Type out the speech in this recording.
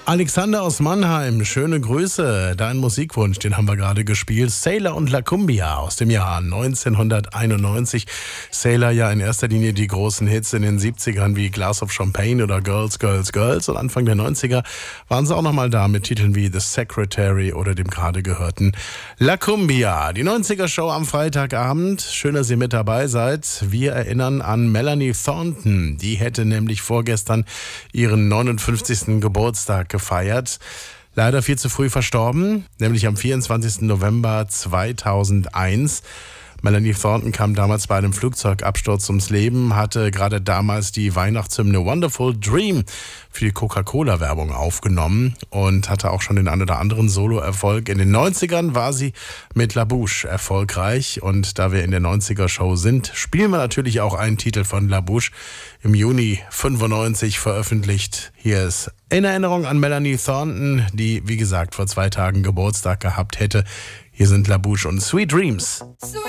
Alexander aus Mannheim, schöne Grüße. Dein Musikwunsch, den haben wir gerade gespielt. Sailor und La Cumbia aus dem Jahr 1991. Sailor ja in erster Linie die großen Hits in den 70ern wie Glass of Champagne oder Girls, Girls, Girls. Und Anfang der 90er waren sie auch nochmal da mit Titeln wie The Secretary oder dem gerade gehörten La Cumbia. Die 90er-Show am Freitagabend. Schön, dass ihr mit dabei seid. Wir erinnern an Melanie Thornton. Die hätte nämlich vorgestern ihren 59. Geburtstag gefeiert. Leider viel zu früh verstorben, nämlich am 24. November 2001. Melanie Thornton kam damals bei einem Flugzeugabsturz ums Leben, hatte gerade damals die Weihnachtshymne Wonderful Dream für die Coca-Cola-Werbung aufgenommen und hatte auch schon den ein oder anderen Solo-Erfolg. In den 90ern war sie mit La Bouche erfolgreich und da wir in der 90er-Show sind, spielen wir natürlich auch einen Titel von La Bouche, im Juni 95 veröffentlicht. Hier ist in Erinnerung an Melanie Thornton, die, wie gesagt, vor 2 Tagen Geburtstag gehabt hätte. Hier sind La Bouche und Sweet Dreams.